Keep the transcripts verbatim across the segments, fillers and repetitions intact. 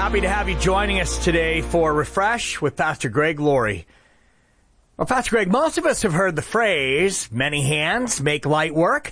Happy to have you joining us today for Refresh with Pastor Greg Laurie. Well, Pastor Greg, most of us have heard the phrase, many hands make light work.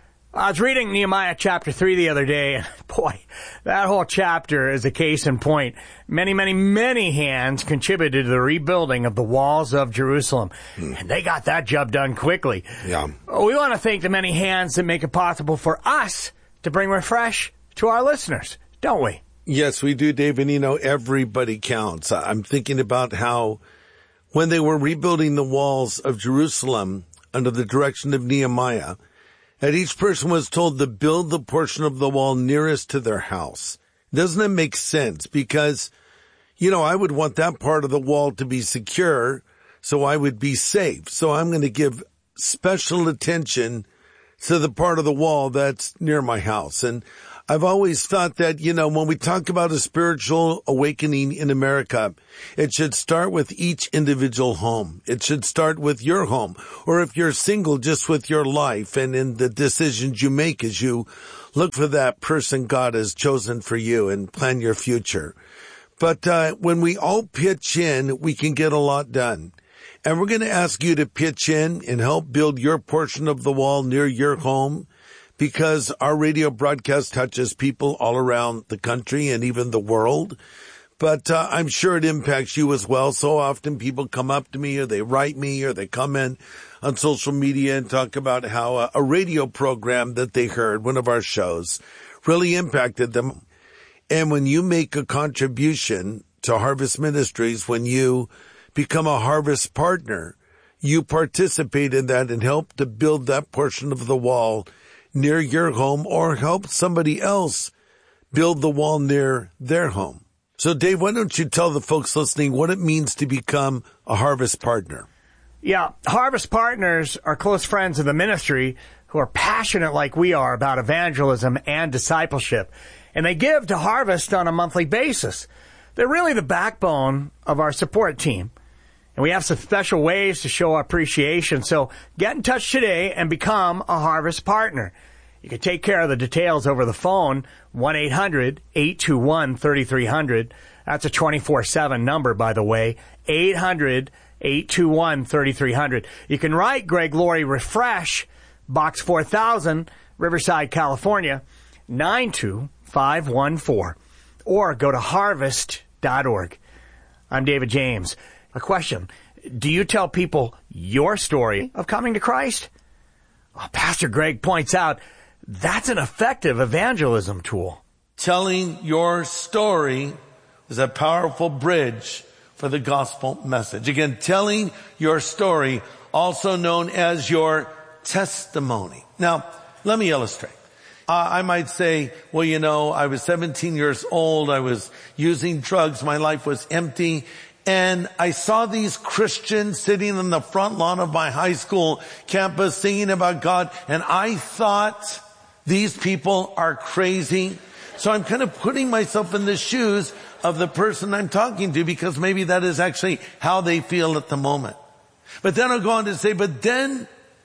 I was reading Nehemiah chapter three the other day, and boy, that whole chapter is a case in point. Many, many, many hands contributed to the rebuilding of the walls of Jerusalem. Hmm. And they got that job done quickly. Yeah. We want to thank the many hands that make it possible for us to bring Refresh to our listeners, don't we? Yes, we do, Dave. And, you know, everybody counts. I'm thinking about how when they were rebuilding the walls of Jerusalem under the direction of Nehemiah, and each person was told to build the portion of the wall nearest to their house. Doesn't it make sense? Because, you know, I would want that part of the wall to be secure, so I would be safe. So I'm going to give special attention to the part of the wall that's near my house. And I've always thought that, you know, when we talk about a spiritual awakening in America, it should start with each individual home. It should start with your home. Or if you're single, just with your life and in the decisions you make as you look for that person God has chosen for you and plan your future. But uh, when we all pitch in, we can get a lot done. And we're going to ask you to pitch in and help build your portion of the wall near your home, because our radio broadcast touches people all around the country and even the world. But uh, I'm sure it impacts you as well. So often people come up to me or they write me or they comment on social media and talk about how a, a radio program that they heard, one of our shows, really impacted them. And when you make a contribution to Harvest Ministries, when you become a Harvest partner, you participate in that and help to build that portion of the wall near your home, or help somebody else build the wall near their home. So, Dave, why don't you tell the folks listening what it means to become a Harvest partner? Yeah, Harvest partners are close friends of the ministry who are passionate like we are about evangelism and discipleship. And they give to Harvest on a monthly basis. They're really the backbone of our support team. And we have some special ways to show our appreciation. So get in touch today and become a Harvest partner. You can take care of the details over the phone, one eight hundred eight two one three three zero zero. That's a twenty-four seven number, by the way, eight hundred eight two one three three zero zero. You can write Greg Laurie Refresh, Box four thousand, Riverside, California, nine two five one four. Or go to harvest dot org. I'm David James. A question. Do you tell people your story of coming to Christ? Well, Pastor Greg points out that's an effective evangelism tool. Telling your story is a powerful bridge for the gospel message. Again, telling your story, also known as your testimony. Now, let me illustrate. Uh, I might say, well, you know, I was seventeen years old. I was using drugs. My life was empty. And I saw these Christians sitting on the front lawn of my high school campus singing about God. And I thought, these people are crazy. So I'm kind of putting myself in the shoes of the person I'm talking to, because maybe that is actually how they feel at the moment. But then I'll go on to say, but then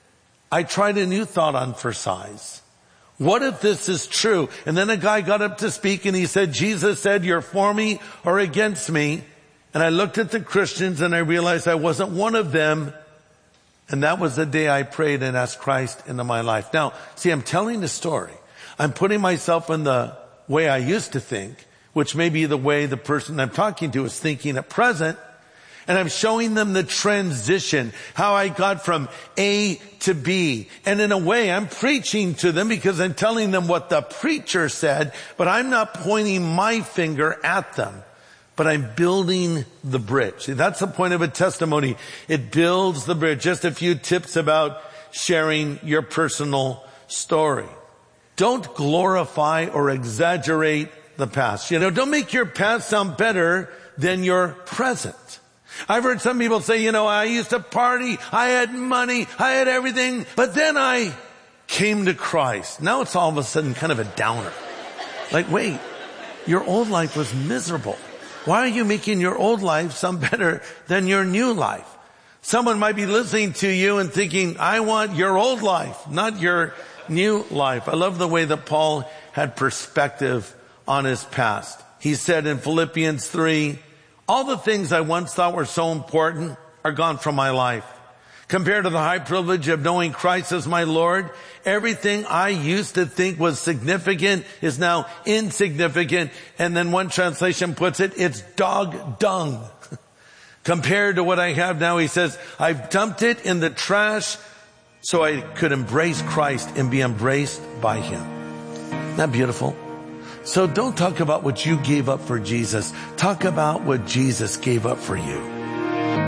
I tried a new thought on for size. What if this is true? And then a guy got up to speak and he said, Jesus said, you're for me or against me. And I looked at the Christians and I realized I wasn't one of them. And that was the day I prayed and asked Christ into my life. Now, see, I'm telling a story. I'm putting myself in the way I used to think, which may be the way the person I'm talking to is thinking at present. And I'm showing them the transition, how I got from A to B. And in a way, I'm preaching to them because I'm telling them what the preacher said, but I'm not pointing my finger at them. But I'm building the bridge. See, that's the point of a testimony. It builds the bridge. Just a few tips about sharing your personal story. Don't glorify or exaggerate the past. You know, don't make your past sound better than your present. I've heard some people say, you know, I used to party, I had money, I had everything, but then I came to Christ. Now it's all of a sudden kind of a downer. Like, wait, your old life was miserable. Why are you making your old life sound better than your new life? Someone might be listening to you and thinking, I want your old life, not your new life. I love the way that Paul had perspective on his past. he said in Philippians three, all the things I once thought were so important are gone from my life. Compared to the high privilege of knowing Christ as my Lord, everything I used to think was significant is now insignificant. And then one translation puts it, it's dog dung. Compared to what I have now, he says, I've dumped it in the trash so I could embrace Christ and be embraced by him. Isn't that beautiful? So don't talk about what you gave up for Jesus. Talk about what Jesus gave up for you.